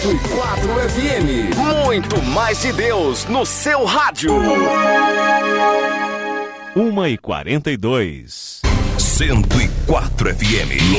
104 FM. Muito mais de Deus no seu rádio. 1h42. 104 FM.